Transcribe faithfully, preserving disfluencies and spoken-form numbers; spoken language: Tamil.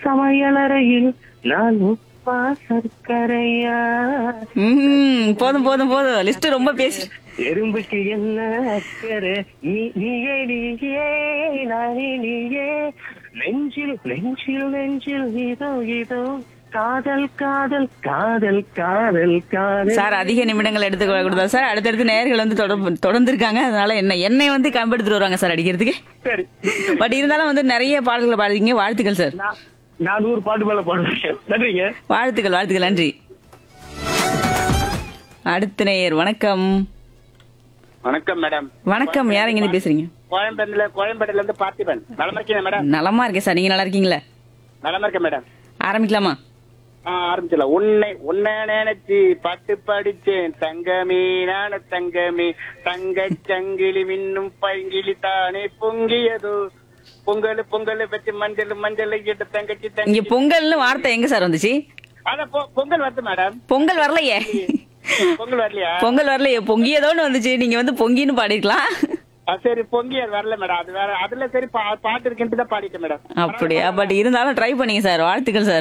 சமையலறையில் நான் உப்பா சர்க்கரையா. ம் போதும் போதும் போதும் லிஸ்ட் ரொம்ப பேசி எறும்புக்கு என்ன அக்கறை, நீ நீயே நீயே நானே நீயே, நெஞ்சில் நெஞ்சில் நெஞ்சில் இதோ இதோ காதல் காதல் காதல் காதல் காதல். சார் அதிக நிமிடங்கள் எடுத்து கொடுத்தா சார் அடுத்தடுத்து நேயர்கள் வந்து தொடர்பு தொடர்ந்து இருக்காங்க. அதனால என்ன என்னை வந்து கம்பெடுத்துட்டு வருவாங்க சார் அடிக்கிறதுக்கு. சரி, பட் இருந்தாலும் வந்து நிறைய பாடல்களை பாடுறீங்க. வாழ்த்துக்கள் சார். நான் நான் நூறு பாட்டு மேல பாடுறேன். நன்றிங்க. வாழ்த்துக்கள் வாழ்த்துக்கள் நன்றி. அடுத்த நேயர் வணக்கம். வணக்கம் மேடம். வணக்கம், யார் எங்க பேசுறீங்க? கோயம்பேடுல கோயம்பேடுல இருந்து பார்த்திபன். நலமா இருக்கீங்க மேடம்? நலமா இருக்கேன் சார், நீங்க நல்லா இருக்கீங்களா? நலமா இருக்கேன் மேடம். ஆரம்பிக்கலாமா? ஆ ஆரம்பிச்சலாம். உன்னை உன்னை நினைச்சு பாட்டு படிச்சேன் தங்கமே நான தங்கமே, தங்க சங்கிலி மின்னும் பைங்கிலி தானே பொங்கியதோ, பொங்கல் பொங்கல் வச்சு மஞ்சள் மஞ்சள் இட்டு தங்கச்சி இங்க தங்கச்சி. பொங்கல்னு வார்த்தை எங்க சார் வந்துச்சு? அதான் பொ- பொங்கல் வருது மேடம். பொங்கல் வரலையே. பொங்கல் வரலையா? பொங்கல் வரலையே, பொங்கியதோன்னு வந்துச்சு. நீங்க வந்து பொங்கின்னு பாடிருக்கலாம். ஆ, சரி பொங்கியது வரல மேடம். அது வேற அதுல சரி பா- பாட்டு இருக்குன்ட்டு தான் பாடிட்டேன் மேடம். அப்படியா? பட் இருந்தாலும் ட்ரை பண்ணீங்க சார். வாழ்த்துக்கள் சார்.